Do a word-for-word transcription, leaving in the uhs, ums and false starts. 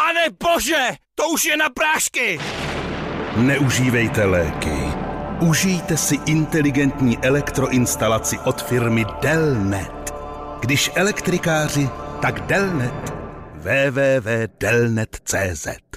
Pane bože, to už je na prášky! Neužívejte léky. Užijte si inteligentní elektroinstalaci od firmy Delnet. Když elektrikáři, tak Delnet. w w w tečka delnet tečka cz